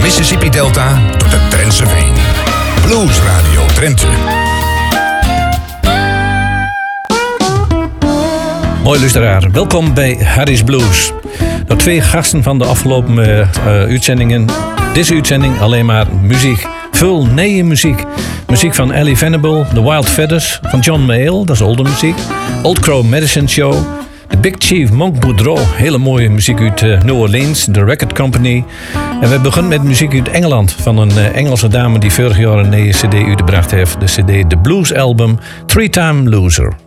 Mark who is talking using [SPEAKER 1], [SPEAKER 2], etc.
[SPEAKER 1] Mississippi Delta tot de Drentse Veen. Blues Radio Drenthe.
[SPEAKER 2] Mooi luisteraar, welkom bij Harry's Blues. De 2 gasten van de afgelopen uitzendingen. Deze uitzending alleen maar muziek. Veel nieuwe muziek. Muziek van Ellie Venable, The Wild Feathers, van John Mayall, dat is oude muziek. Old Crow Medicine Show. The Big Chief Monk Boudreau, hele mooie muziek uit New Orleans, The Record Company. En we beginnen met muziek uit Engeland van een Engelse dame die vorig jaar een nieuwe cd uitgebracht heeft. De cd The Blues Album, 3-Time Loser.